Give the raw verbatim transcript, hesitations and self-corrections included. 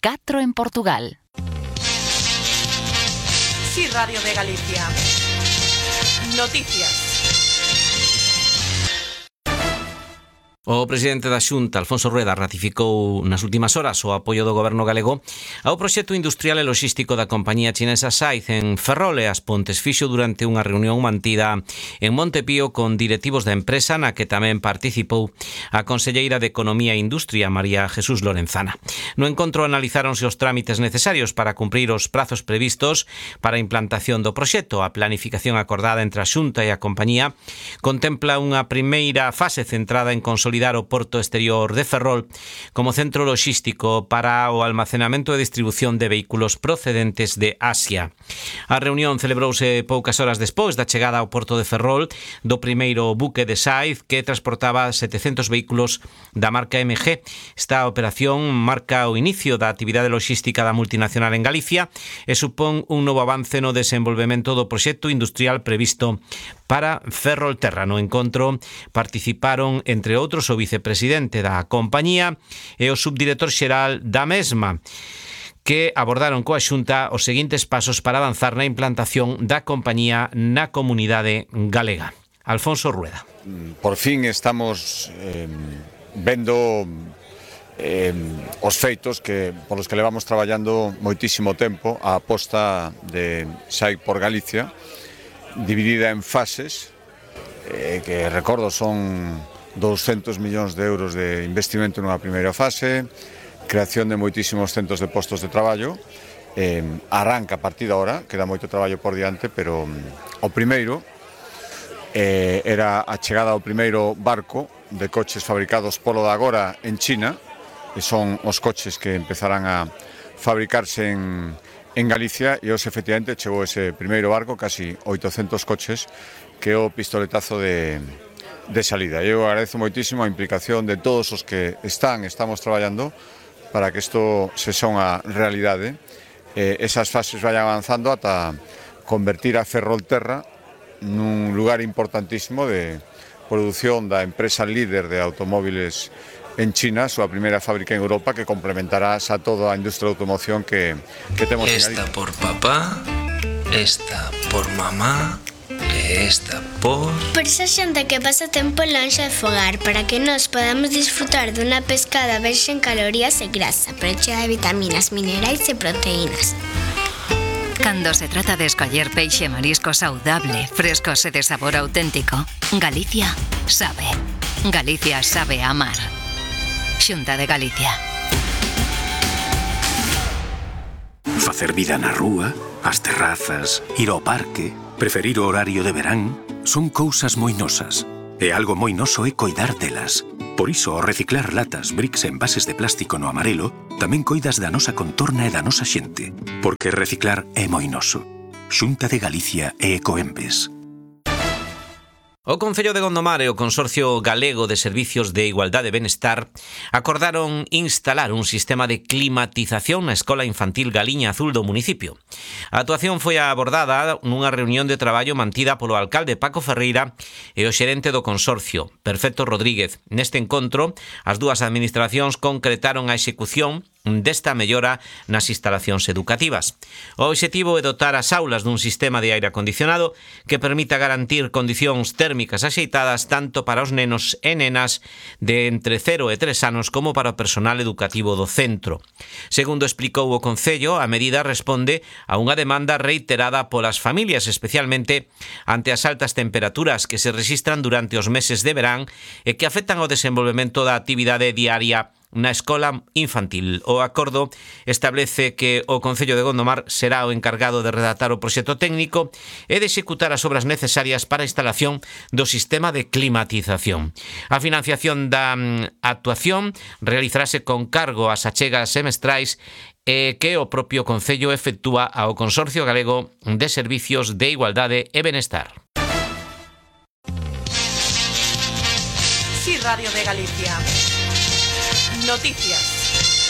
catro en Portugal. Sí, Radio de Galicia. Noticias. O presidente da Xunta, Alfonso Rueda, ratificou nas últimas horas o apoio do goberno galego ao proxecto industrial e logístico da compañía chinesa Saiz en Ferrol e As Pontes. Fixo durante unha reunión mantida en Montepío con directivos da empresa, na que tamén participou a conselleira de Economía e Industria, María Jesús Lorenzana. No encontro analizáronse os trámites necesarios para cumprir os prazos previstos para a implantación do proxecto. A planificación acordada entre a Xunta e a compañía contempla unha primeira fase centrada en consolidar o porto exterior de Ferrol como centro logístico para o almacenamento e distribución de vehículos procedentes de Asia. A reunión celebrouse poucas horas despois da chegada ao porto de Ferrol do primeiro buque de Saiz que transportaba setecentos vehículos da marca M G. Esta operación marca o inicio da actividade logística da multinacional en Galicia e supón un novo avance no desenvolvemento do proxecto industrial previsto para Ferrolterra. No encontro participaron, entre outros, o vicepresidente da compañía e o subdirector xeral da mesma, que abordaron coa Xunta os seguintes pasos para avanzar na implantación da compañía na comunidade galega. Alfonso Rueda. Por fin estamos eh, vendo eh, os feitos que por os que levamos traballando moitísimo tempo, a aposta de Saiz por Galicia, dividida en fases, eh, que recordo son douscentos millóns de euros de investimento nunha primeira fase, creación de moitísimos centros de postos de traballo, eh, arranca a partir de ahora, queda moito traballo por diante, pero um, o primeiro eh, era a chegada ao primeiro barco de coches fabricados polo de agora en China, e son os coches que empezarán a fabricarse en En Galicia, e hoxe efectivamente chegou ese primeiro barco, casi oitocentos coches, que é o pistoletazo de, de salida. Eu agradezo moitísimo a implicación de todos os que están, estamos traballando para que isto se son a realidade. Eh, esas fases vayan avanzando ata convertir a Ferrolterra nun lugar importantísimo de produción da empresa líder de automóviles en China, súa primeira fábrica en Europa, que complementará a toda a industria de automoción que, que temos en Galicia. Esta por papá, esta por mamá, e esta por... Por esa xente que pasa tempo lonxe de fogar, para que nós podamos disfrutar dunha pescada verxe en calorías e grasa, pero chea de vitaminas, minerais e proteínas. Cando se trata de escoller peixe e marisco saudable, frescos e de sabor auténtico, Galicia sabe. Galicia sabe amar. Xunta de Galicia. Facer vida na rúa, as terrazas, ir ao parque, preferir o horario de verán, son cousas moi nosas. E algo moi noso é coidar delas. Por iso, ao reciclar latas, bricks e envases de plástico no amarelo, tamén coidas da nosa contorna e da nosa xente. Porque reciclar é moi noso. Xunta de Galicia e Ecoembes. O Concello de Gondomar e o Consorcio Galego de Servicios de Igualdade e Benestar acordaron instalar un sistema de climatización na Escola Infantil Galiña Azul do municipio. A actuación foi abordada nunha reunión de traballo mantida polo alcalde Paco Ferreira e o xerente do Consorcio, Perfecto Rodríguez. Neste encontro, as dúas administracións concretaron a execución desta mellora nas instalacións educativas. O obxectivo é dotar as aulas dun sistema de aire acondicionado que permita garantir condicións térmicas axeitadas tanto para os nenos e nenas de entre cero e tres anos como para o personal educativo do centro. Segundo explicou o Concello, a medida responde a unha demanda reiterada polas familias, especialmente ante as altas temperaturas que se rexistran durante os meses de verán e que afectan ao desenvolvemento da actividade diaria na escola infantil. O acordo establece que o Concello de Gondomar será o encargado de redactar o proxecto técnico e de executar as obras necesarias para a instalación do sistema de climatización. A financiación da actuación realizarase con cargo ás achegas semestrais e que o propio Concello efectúa ao Consorcio Galego de Servicios de Igualdade e Benestar. Sí, Radio de Galicia. Noticias.